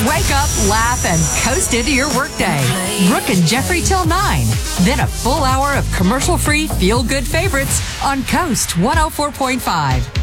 Wake up, laugh, and coast into your workday. Brooke and Jeffrey till 9. Then a full hour of commercial-free feel-good favorites on Coast 104.5.